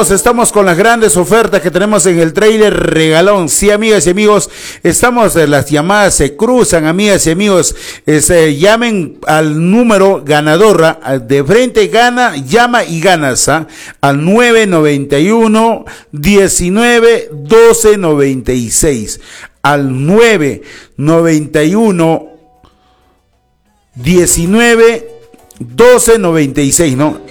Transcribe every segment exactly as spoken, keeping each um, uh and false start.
Estamos con las grandes ofertas que tenemos en el Trailer Regalón. Sí, amigas y amigos, estamos, las llamadas se cruzan, amigas y amigos. Este, llamen al número ganador, de frente gana, llama y ganas, ¿eh? Al nueve noventa y uno, diecinueve, doce noventa y seis. Al nueve noventa y uno, diecinueve, doce noventa y seis, ¿no?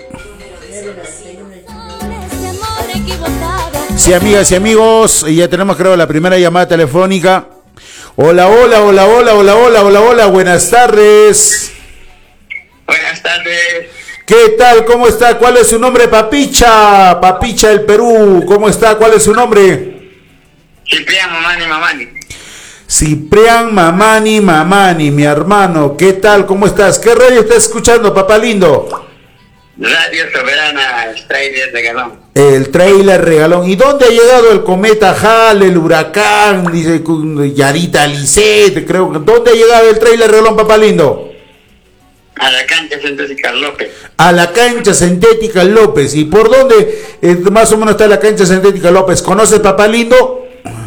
Sí, amigas y amigos, ya tenemos, creo, la primera llamada telefónica. Hola, hola, hola, hola, hola, hola, hola, hola, buenas tardes. Buenas tardes. ¿Qué tal? ¿Cómo está? ¿Cuál es su nombre, Papicha? Papicha del Perú, ¿cómo está? ¿Cuál es su nombre? Ciprián Mamani Mamani. Ciprián Mamani Mamani, mi hermano, ¿qué tal? ¿Cómo estás? ¿Qué radio estás escuchando, papá lindo? Radio Soberana, el Trailer Regalón. El Trailer Regalón. ¿Y dónde ha llegado el cometa Halley, el huracán, dice Yarita Lisette, creo? ¿Dónde ha llegado el Trailer Regalón, papá lindo? A la cancha Sintética López. A la cancha Sintética López. ¿Y por dónde eh, más o menos está la cancha Sintética López? ¿Conoces, papá lindo?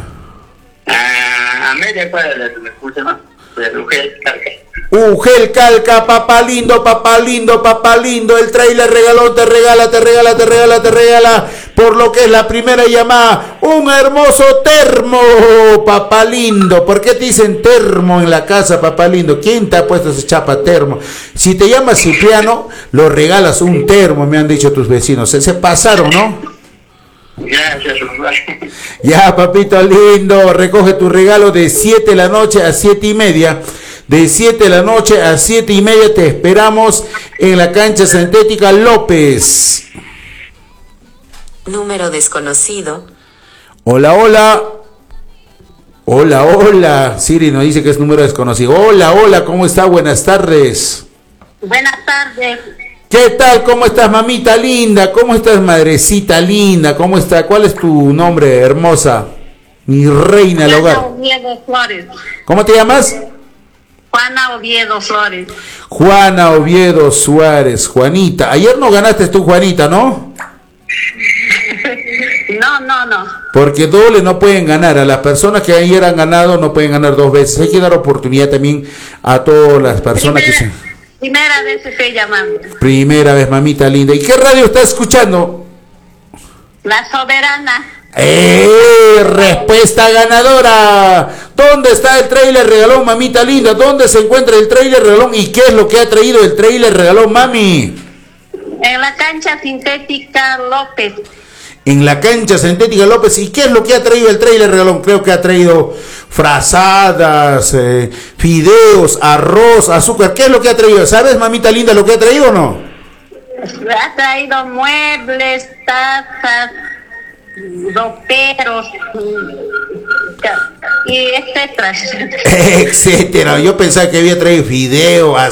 Ah, a media cuadra de la escucha, ¿no? De Ugel Calca. Ugel Calca, papá lindo, papá lindo, papá lindo. El Trailer Regalón te regala, te regala, te regala, te regala. Por lo que es la primera llamada, un hermoso termo, papá lindo. ¿Por qué te dicen termo en la casa, papá lindo? ¿Quién te ha puesto ese chapa termo? Si te llamas Cipriano, lo regalas un termo, me han dicho tus vecinos. Se, se pasaron, ¿no? Gracias, ya, papito lindo, recoge tu regalo de siete de la noche a siete y media. De siete de la noche a siete y media te esperamos en la cancha Sintética López. Número desconocido. Hola, hola. Hola, hola. Siri nos dice que es número desconocido. Hola, hola, ¿cómo está? Buenas tardes. Buenas tardes. ¿Qué tal? ¿Cómo estás, mamita linda? ¿Cómo estás, madrecita linda? ¿Cómo está? ¿Cuál es tu nombre, hermosa? Mi reina del hogar. Juana Oviedo Flores. ¿Cómo te llamas? Juana Oviedo Flores. Juana Oviedo Suárez. Juanita. Ayer no ganaste tú, Juanita, ¿no? No, no, no. Porque doble no pueden ganar. A las personas que ayer han ganado no pueden ganar dos veces. Hay que dar oportunidad también a todas las personas primera, que se... Primera vez estoy llamando. Primera vez, mamita linda. ¿Y qué radio estás escuchando? La Soberana. ¡Eh! Respuesta ganadora. ¿Dónde está el Trailer Regalón, mamita linda? ¿Dónde se encuentra el Trailer Regalón? ¿Y qué es lo que ha traído el Trailer Regalón, mami? En la cancha Sintética López. En la cancha Sintética López. ¿Y qué es lo que ha traído el Trailer Regalón? Creo que ha traído frazadas, eh, fideos, arroz, azúcar. ¿Qué es lo que ha traído? ¿Sabes, mamita linda, lo que ha traído o no? Ha traído muebles, tazas, roperos y etcétera. Etcétera. Yo pensaba que había traído fideos,